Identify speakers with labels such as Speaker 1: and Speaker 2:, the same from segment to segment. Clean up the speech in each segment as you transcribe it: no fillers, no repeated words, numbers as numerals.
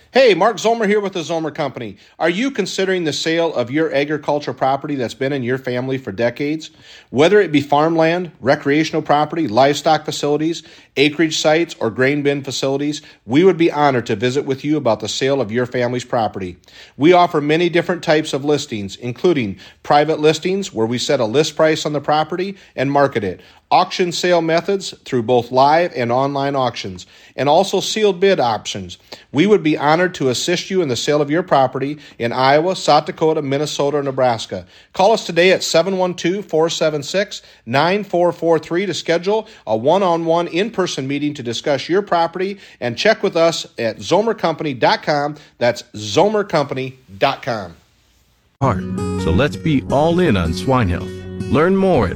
Speaker 1: Hey, Mark Zomer here with the Zomer Company. Are you considering the sale of your agricultural property that's been in your family for decades? Whether it be farmland, recreational property, livestock facilities, acreage sites, or grain bin facilities, we would be honored to visit with you about the sale of your family's property. We offer many different types of listings, including private listings where we set a list price on the property and market it, auction sale methods through both live and online auctions, and also sealed bid options. We would be honored to assist you in the sale of your property in Iowa, South Dakota, Minnesota, or Nebraska. Call us today at 712-476-9443 to schedule a one-on-one in-person meeting to discuss your property, and check with us at zomercompany.com. That's zomercompany.com.
Speaker 2: So let's be all in on swine health. Learn more at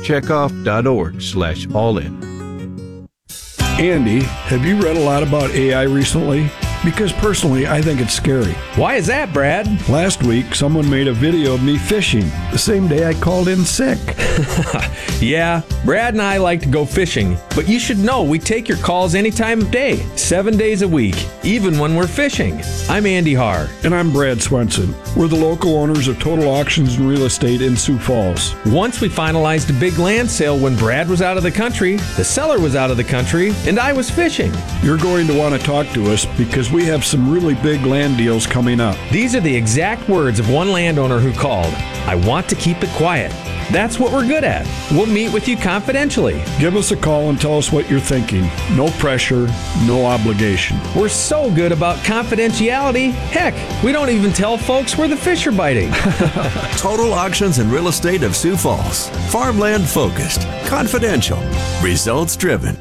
Speaker 2: porkcheckoff.org/allin.
Speaker 3: Andy, have you read a lot about AI recently? Because personally, I think it's scary.
Speaker 4: Why is that, Brad?
Speaker 3: Last week, someone made a video of me fishing the same day I called in sick.
Speaker 4: Yeah, Brad and I like to go fishing, but you should know we take your calls any time of day, 7 days a week, even when we're fishing. I'm Andy Haar.
Speaker 3: And I'm Brad Swenson. We're the local owners of Total Auctions and Real Estate in Sioux Falls.
Speaker 4: Once we finalized a big land sale when Brad was out of the country, the seller was out of the country, and I was fishing.
Speaker 3: You're going to want to talk to us because we have some really big land deals coming up.
Speaker 4: These are the exact words of one landowner who called. I want to keep it quiet. That's what we're good at. We'll meet with you confidentially.
Speaker 3: Give us a call and tell us what you're thinking. No pressure, no obligation.
Speaker 4: We're so good about confidentiality. Heck, we don't even tell folks where the fish are biting.
Speaker 5: Total Auctions and Real Estate of Sioux Falls. Farmland focused, confidential, results driven.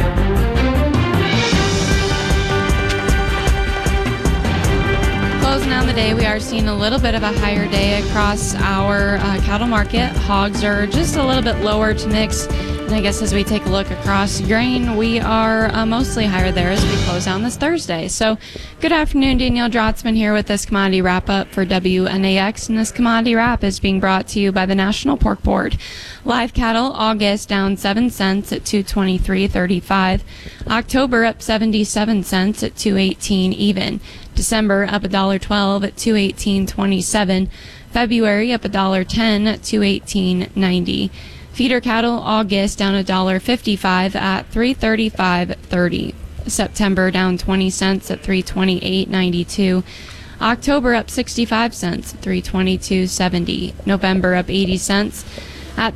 Speaker 6: On the day, we are seeing a little bit of a higher day across our cattle market. Hogs are just a little bit lower to mix. And I guess as we take a look across grain, we are mostly higher there as we close down this Thursday. So good afternoon, Danielle Drotzman here with this commodity wrap-up for WNAX. And this commodity wrap is being brought to you by the National Pork Board. Live cattle, August down 7 cents at $223.35. October up 77 cents at $218 even. December up $1.12 at $218.27. February up $1.10 at $218.90. Feeder cattle, August down $1.55 at $335.30. September down 20 cents at $328.92. October up 65 cents at $322.70. November up 80 cents at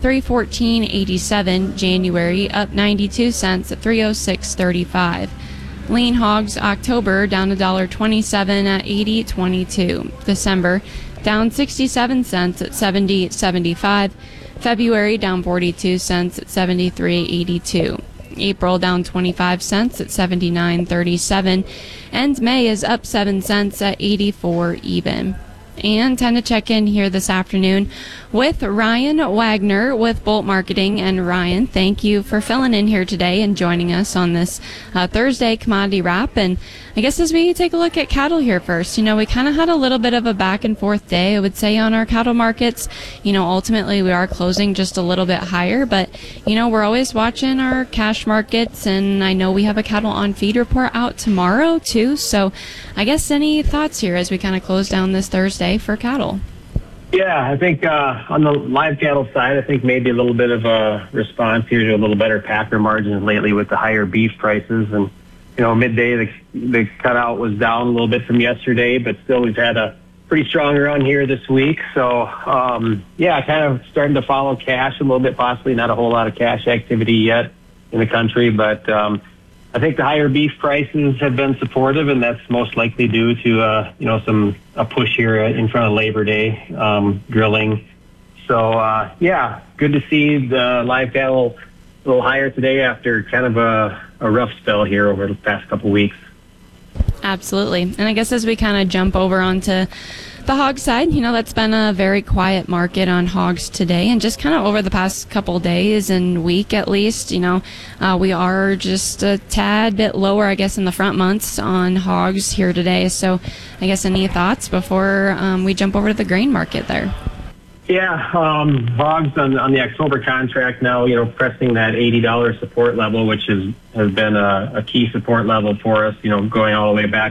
Speaker 6: $314.87. January up 92 cents at $306.35. Lean hogs, October down $1.27 at $80.22. December down 67 cents at $70.75. February down 42 cents at $73.82. April down 25 cents at $79.37. And May is up 7 cents at $84 even. And time to check in here this afternoon with Ryan Wagner with Bolt Marketing. And Ryan, thank you for filling in here today and joining us on this Thursday commodity wrap. And I guess as we take a look at cattle here first, we kind of had a little bit of a back and forth day, I would say, on our cattle markets. Ultimately we are closing just a little bit higher, but we're always watching our cash markets, and I know we have a cattle on feed report out tomorrow too. So I guess any thoughts here as we kind of close down this Thursday for cattle?
Speaker 7: Yeah, I think on the live cattle side, I think maybe a little bit of a response here to a little better packer margins lately with the higher beef prices. And, midday the cutout was down a little bit from yesterday, but still we've had a pretty strong run here this week. So, kind of starting to follow cash a little bit, possibly not a whole lot of cash activity yet in the country, but I think the higher beef prices have been supportive, and that's most likely due to a push here in front of Labor Day drilling. So good to see the live cattle a little higher today after kind of a rough spell here over the past couple weeks.
Speaker 6: Absolutely. And I guess as we kind of jump over onto the hog side, that's been a very quiet market on hogs today, and just kind of over the past couple days and week at least, we are just a tad bit lower, I guess, in the front months on hogs here today. So I guess any thoughts before we jump over to the grain market there?
Speaker 7: Yeah, hogs on the October contract now, pressing that $80 support level, which has been a key support level for us, going all the way back